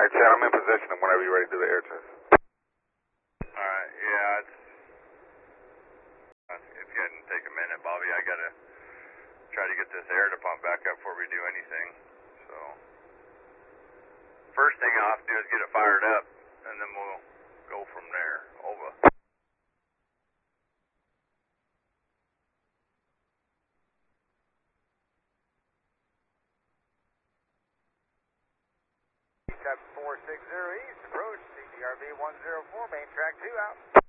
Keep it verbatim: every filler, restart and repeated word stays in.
Alright, Chad, I'm in position whenever you're ready to do the air test. Alright, yeah, it's, it's going to take a minute, Bobby. I got to try to get this air to pump back up before we do anything. So, first thing I'll have to do is get it fired up, and then we'll go from there. Over. seven four six zero East, approach C D R V one zero four, main track two out.